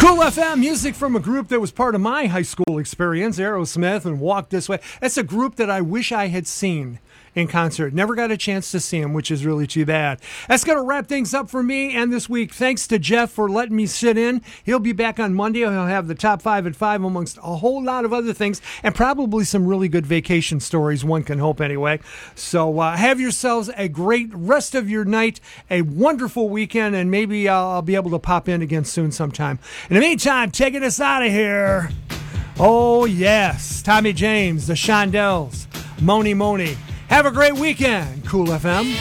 Cool FM, music from a group that was part of my high school experience, Aerosmith and Walk This Way. That's a group that I wish I had seen in concert. Never got a chance to see him, which is really too bad. That's going to wrap things up for me and this week. Thanks to Jeff for letting me sit in. He'll be back on Monday. He'll have the top 5 at 5 amongst a whole lot of other things and probably some really good vacation stories, one can hope anyway. So have yourselves a great rest of your night, a wonderful weekend, and maybe I'll be able to pop in again soon sometime. In the meantime, taking us out of here. Oh, yes. Tommy James, the Shondells, Moni Moni. Have a great weekend, Cool FM.